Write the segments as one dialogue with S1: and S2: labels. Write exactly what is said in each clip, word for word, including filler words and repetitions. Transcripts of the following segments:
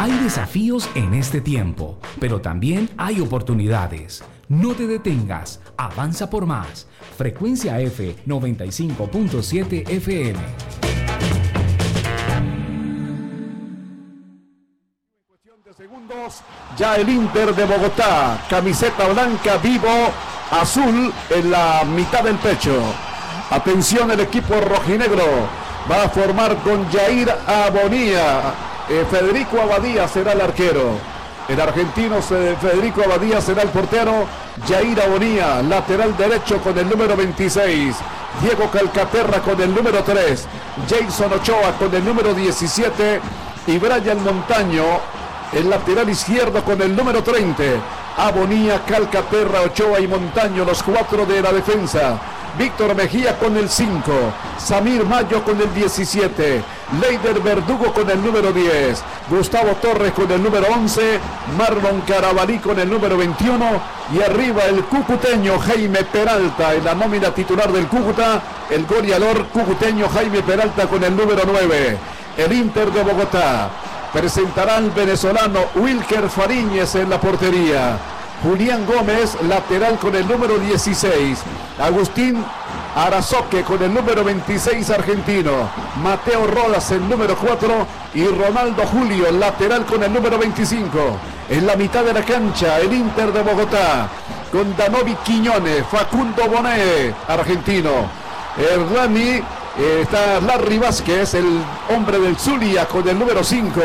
S1: Hay desafíos en este tiempo, pero también hay oportunidades. No te detengas, avanza por más. Frecuencia F noventa y cinco punto siete F M.
S2: En cuestión de segundos, ya el Inter de Bogotá, camiseta blanca, vivo, azul en la mitad del pecho. Atención, el equipo rojinegro va a formar con Jair Abonía. Eh, Federico Abadía será el arquero. El argentino eh, Federico Abadía será el portero. Jair Abonía, lateral derecho con el número veintiséis. Diego Calcaterra con el número tres. Jason Ochoa con el número diecisiete. Y Brian Montaño, el lateral izquierdo con el número treinta. Abonía, Calcaterra, Ochoa y Montaño, los cuatro de la defensa. Víctor Mejía con el cinco, Samir Mayo con el diecisiete, Leider Verdugo con el número diez, Gustavo Torres con el número once, Marlon Carabalí con el número veintiuno y arriba el cucuteño Jaime Peralta en la nómina titular del Cúcuta, el goleador cucuteño Jaime Peralta con el número nueve. El Inter de Bogotá presentará al venezolano Wilker Fariñez en la portería. Julián Gómez, lateral con el número dieciséis. Agustín Arazoque con el número veintiséis argentino. Mateo Rodas el número cuatro. Y Ronaldo Julio, lateral con el número veinticinco. En la mitad de la cancha, el Inter de Bogotá. Con Danovi Quiñones, Facundo Bonet, argentino. Hernani, eh, está Larry Vázquez, el hombre del Zulia con el número cinco.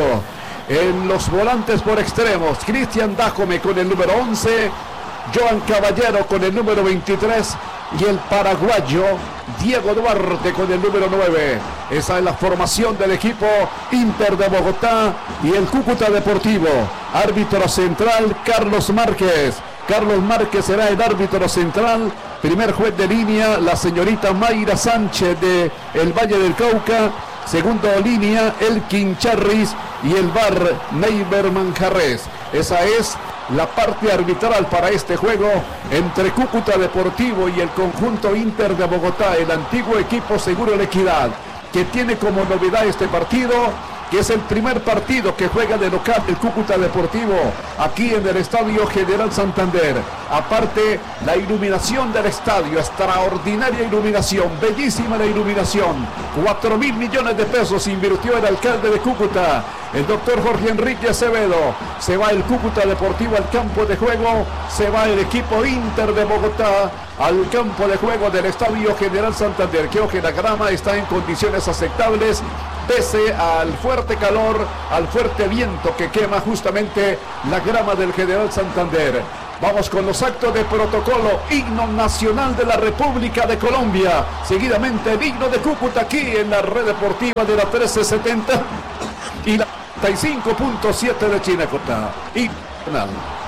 S2: En los volantes por extremos, Cristian Dájome con el número once, Joan Caballero con el número veintitrés y el paraguayo Diego Duarte con el número nueve. Esa es la formación del equipo Inter de Bogotá y el Cúcuta Deportivo. Árbitro central, Carlos Márquez. Carlos Márquez será el árbitro central. Primer juez de línea, la señorita Mayra Sánchez de el Valle del Cauca. Segundo línea, Elkin Charris y el V A R Neiber Manjarres. Esa es la parte arbitral para este juego entre Cúcuta Deportivo y el conjunto Inter de Bogotá, el antiguo equipo Seguro La Equidad, que tiene como novedad este partido, que es el primer partido que juega de local el Cúcuta Deportivo aquí en el Estadio General Santander. Aparte, la iluminación del estadio, extraordinaria iluminación, bellísima la iluminación. Cuatro mil millones de pesos invirtió el alcalde de Cúcuta, el doctor Jorge Enrique Acevedo. Se va el Cúcuta Deportivo al campo de juego, se va el equipo Inter de Bogotá al campo de juego del Estadio General Santander. Creo que la grama está en condiciones aceptables, pese al fuerte calor, al fuerte viento que quema justamente la grama del General Santander. Vamos con los actos de protocolo. Himno nacional de la República de Colombia. Seguidamente el himno de Cúcuta aquí en la red deportiva de la trece setenta y la treinta y cinco punto siete de Chinacota. Himno nacional.